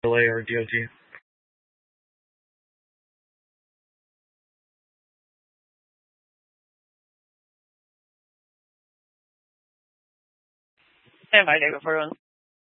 LA or DOT. Stand by, David, for everyone.